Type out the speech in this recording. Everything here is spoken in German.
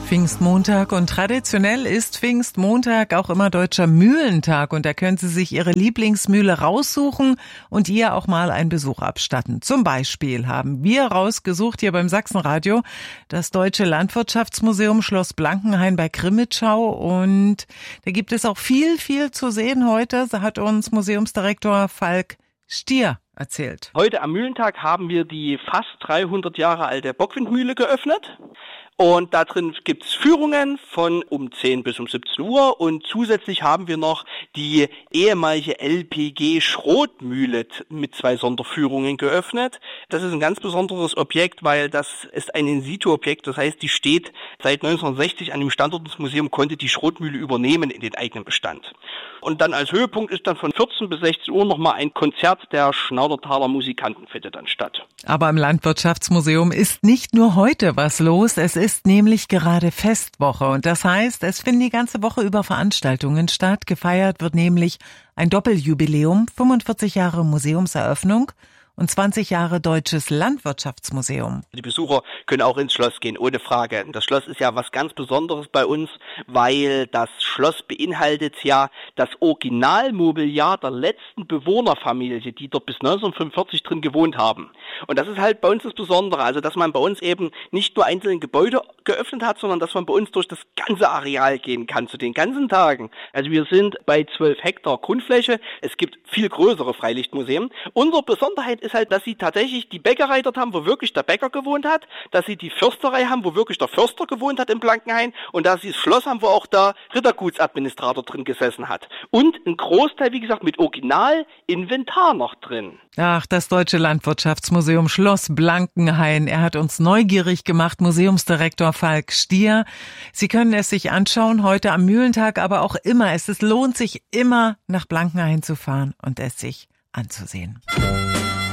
Pfingstmontag und traditionell ist Pfingstmontag auch immer Deutscher Mühlentag und da können Sie sich Ihre Lieblingsmühle raussuchen und ihr auch mal einen Besuch abstatten. Zum Beispiel haben wir rausgesucht hier beim Sachsenradio das Deutsche Landwirtschaftsmuseum Schloss Blankenhain bei Crimmitschau und da gibt es auch viel zu sehen heute, hat uns Museumsdirektor Falk Stier erzählt. Heute am Mühlentag haben wir die fast 300 Jahre alte Bockwindmühle geöffnet. Und da drin gibt's Führungen von um 10 bis um 17 Uhr und zusätzlich haben wir noch die ehemalige LPG-Schrotmühle mit 2 Sonderführungen geöffnet. Das ist ein ganz besonderes Objekt, weil das ist ein In-situ-Objekt, das heißt, die steht seit 1960 an dem Standort des Museums, konnte die Schrotmühle übernehmen in den eigenen Bestand. Und dann als Höhepunkt ist dann von 14 bis 16 Uhr nochmal ein Konzert der Schnaudertaler Musikanten findet dann statt. Aber im Landwirtschaftsmuseum ist nicht nur heute was los, es ist nämlich gerade Festwoche und das heißt, es finden die ganze Woche über Veranstaltungen statt. Gefeiert wird nämlich ein Doppeljubiläum, 45 Jahre Museumseröffnung und 20 Jahre Deutsches Landwirtschaftsmuseum. Die Besucher können auch ins Schloss gehen, ohne Frage. Das Schloss ist ja was ganz Besonderes bei uns, weil das Schloss beinhaltet ja das Originalmobiliar der letzten Bewohnerfamilie, die dort bis 1945 drin gewohnt haben. Und das ist halt bei uns das Besondere, also dass man bei uns eben nicht nur einzelne Gebäude geöffnet hat, sondern dass man bei uns durch das ganze Areal gehen kann, zu den ganzen Tagen. Also wir sind bei 12 Hektar Grundfläche, es gibt viel größere Freilichtmuseen. Unsere Besonderheit ist halt, dass sie tatsächlich die Bäckerei dort haben, wo wirklich der Bäcker gewohnt hat, dass sie die Försterei haben, wo wirklich der Förster gewohnt hat in Blankenhain und dass sie das Schloss haben, wo auch der Rittergutsadministrator drin gesessen hat. Und ein Großteil, wie gesagt, mit Originalinventar noch drin. Ach, das Deutsche Landwirtschaftsmuseum Schloss Blankenhain. Er hat uns neugierig gemacht, Museumsdirektor Falk Stier. Sie können es sich anschauen, heute am Mühlentag, aber auch immer. Es lohnt sich immer, nach Blankenhain zu fahren und es sich anzusehen.